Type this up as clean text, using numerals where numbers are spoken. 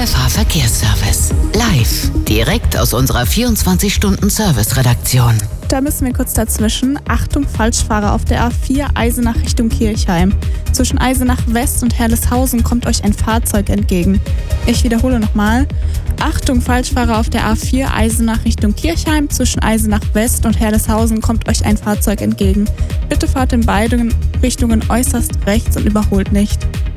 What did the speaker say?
Der Fahrverkehrsservice. Live. Direkt aus unserer 24-Stunden-Service-Redaktion. Da müssen wir kurz dazwischen. Achtung, Falschfahrer auf der A4 Eisenach Richtung Kirchheim. Zwischen Eisenach West und Herleshausen kommt euch ein Fahrzeug entgegen. Ich wiederhole nochmal. Achtung, Falschfahrer auf der A4 Eisenach Richtung Kirchheim. Zwischen Eisenach West und Herleshausen kommt euch ein Fahrzeug entgegen. Bitte fahrt in beiden Richtungen äußerst rechts und überholt nicht.